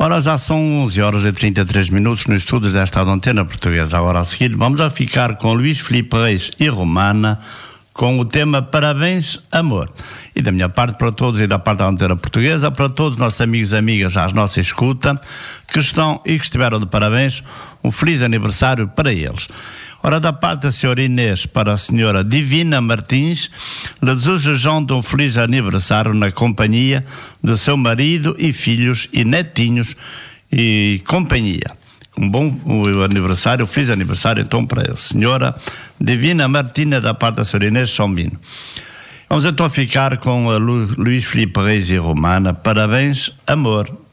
Ora, já são 11h33 nos estúdios desta Antena Portuguesa. Agora a seguir vamos a ficar com Luís Filipe Reis e Romana com o tema Parabéns, Amor. E da minha parte para todos e da parte da Antena Portuguesa, para todos os nossos amigos e amigas à nossa escuta, que estão e que estiveram de parabéns, um feliz aniversário para eles. Ora, da parte da senhora Inês para a senhora Divina Martins, lhe desejam de um feliz aniversário na companhia do seu marido e filhos e netinhos e companhia. Um bom aniversário, feliz aniversário então para a senhora Divina Martina da parte da senhora Inês Sombino. Vamos então ficar com a Luís Filipe Reis e Romana. Parabéns, amor.